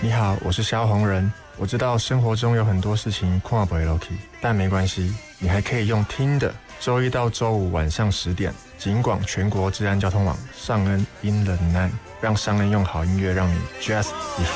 你好，我是萧红人。我知道生活中有很多事情看不下去，但没关系，你还可以用听的。周一到周五晚上10点，警广全国治安交通网上恩 in the night， 让上恩用好音乐让你 just be